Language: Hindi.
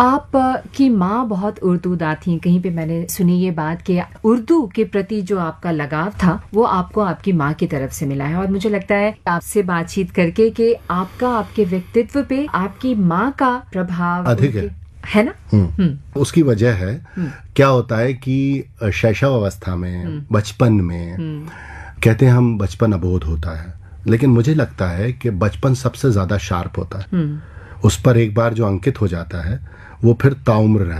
आप की माँ बहुत उर्दूदार थी। कहीं पे मैंने सुनी ये बात कि उर्दू के प्रति जो आपका लगाव था वो आपको आपकी माँ की तरफ से मिला है, और मुझे लगता है आपसे बातचीत करके कि आपके व्यक्तित्व पे आपकी माँ का प्रभाव अधिक है ना। उसकी वजह है क्या होता है कि शैशव अवस्था में, बचपन में, कहते हैं हम बचपन अबोध होता है, लेकिन मुझे लगता है कि बचपन सबसे ज्यादा शार्प होता है। उस पर एक बार जो अंकित हो जाता है वो फिर ताउम्र रहता है।